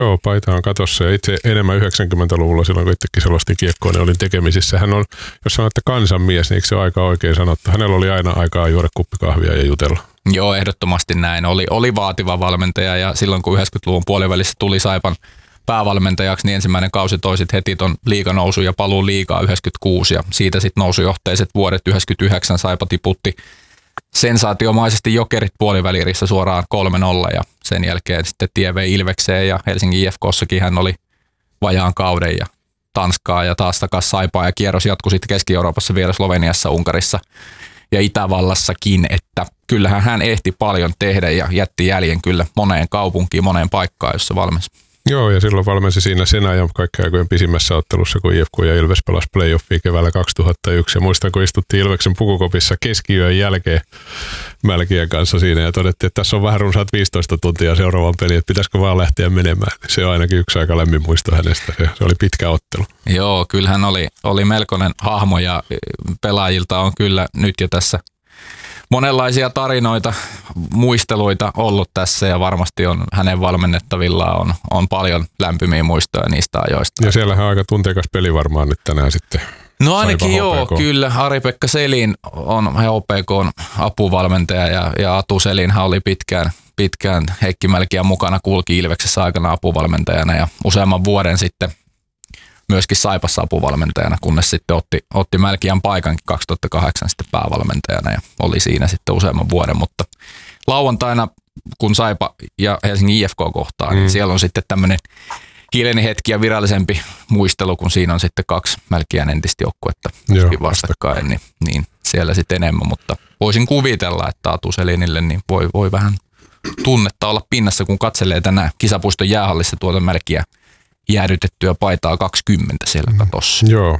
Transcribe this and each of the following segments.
Joo, paita on katossa ja itse enemmän 90-luvulla silloin, kun itsekin selostin kiekkoa, niin olin tekemisissä. Hän on, jos sanotte kansanmies, niin eikö se ole aika oikein sanottu? Hänellä oli aina aikaa juoda kuppikahvia ja jutella. Joo, ehdottomasti näin. Oli vaativa valmentaja ja silloin kun 90-luvun puolivälissä tuli Saipan päävalmentajaksi, niin ensimmäinen kausi toi sit heti ton liiganousu ja paluu liigaa 96 ja siitä sitten nousujohteiset vuodet 99 Saipa tiputti sensaatiomaisesti Jokerit puolivälirissä suoraan 3-0 ja sen jälkeen sitten tie vei Ilvekseen ja Helsingin IFK:ssakin hän oli vajaan kauden ja Tanskaa ja taas takas Saipaa ja kierros jatkui sitten Keski-Euroopassa vielä Sloveniassa, Unkarissa ja Itävallassakin, että kyllähän hän ehti paljon tehdä ja jätti jäljen kyllä moneen kaupunkiin, moneen paikkaan, jossa valmensi. Joo, ja silloin valmensi siinä sen ajan kaikkien aikojen pisimmässä ottelussa, kun IFK ja Ilves pelasi playoffia keväällä 2001. Ja muistan, kun istuttiin Ilveksen pukukopissa keskiyön jälkeen Mälkien kanssa siinä ja todettiin, että tässä on vähän runsaat 15 tuntia seuraavan peliin, että pitäisikö vaan lähteä menemään. Se on ainakin yksi aika lämmin muisto hänestä. Se oli pitkä ottelu. Joo, kyllähän oli melkoinen hahmo ja pelaajilta on kyllä nyt jo tässä monenlaisia tarinoita, muisteluita ollut tässä ja varmasti on hänen valmennettavillaan on paljon lämpimiä muistoja niistä ajoista. Ja siellähän on aika tunteikas peli varmaan nyt tänään sitten. No ainakin joo, kyllä. Ari-Pekka Selin on HPK:n apuvalmentaja ja Atu Selinhän oli pitkään Heikki Mälkiän mukana, kulki Ilveksessä aikana apuvalmentajana ja useamman vuoden sitten myöskin Saipassa apuvalmentajana, kunnes sitten otti Mälkiän paikankin 2008 sitten päävalmentajana ja oli siinä sitten useamman vuoden, mutta lauantaina kun Saipa ja Helsingin IFK kohtaa, niin siellä on sitten tämmöinen hiljainen hetki ja virallisempi muistelu, kun siinä on sitten kaksi Mälkiän entistä joukkuetta vastakkain, niin siellä sitten enemmän, mutta voisin kuvitella, että Atu Selinille niin voi vähän tunnetta olla pinnassa, kun katselee tänään Kisapuiston jäähallissa tuolta Mälkiä jäädytettyä paitaa 20 siellä katossa. Joo.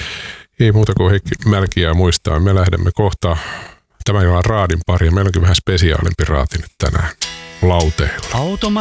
Ei muuta kuin Heikki Mälkiä muistaa. Me lähdemme kohta tämän illan raadin pari. Meillä onkin vähän spesiaalimpi raati nyt tänään lauteilla.